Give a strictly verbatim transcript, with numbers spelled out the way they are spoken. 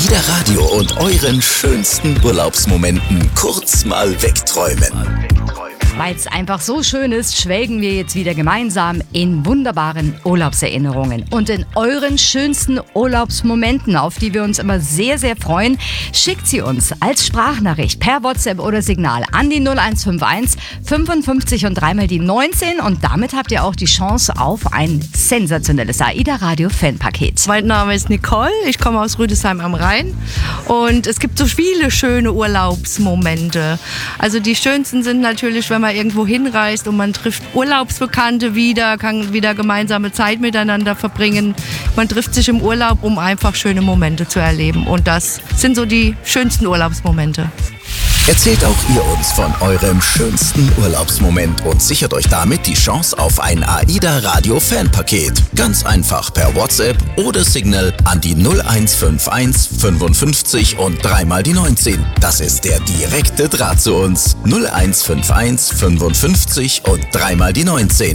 AIDA Radio und euren schönsten Urlaubsmomenten kurz mal wegträumen. Weil es einfach so schön ist, schwelgen wir jetzt wieder gemeinsam in wunderbaren Urlaubserinnerungen. Und in euren schönsten Urlaubsmomenten, auf die wir uns immer sehr, sehr freuen, schickt sie uns als Sprachnachricht per WhatsApp oder Signal an die null eins fünf eins fünfundfünfzig und dreimal die neunzehn. Und damit habt ihr auch die Chance auf ein sensationelles AIDA Radio Fanpaket. Mein Name ist Nicole, ich komme aus Rüdesheim am Rhein. Und es gibt so viele schöne Urlaubsmomente. Also die schönsten sind natürlich, wenn man irgendwo hinreist und man trifft Urlaubsbekannte wieder, kann wieder gemeinsame Zeit miteinander verbringen. Man trifft sich im Urlaub, um einfach schöne Momente zu erleben. Und das sind so die schönsten Urlaubsmomente. Erzählt auch ihr uns von eurem schönsten Urlaubsmoment und sichert euch damit die Chance auf ein AIDA Radio Fanpaket. Ganz einfach per WhatsApp oder Signal an die null eins fünf eins fünfundfünfzig und dreimal die neunzehn. Das ist der direkte Draht zu uns. null eins fünf eins fünfundfünfzig und dreimal die neunzehn.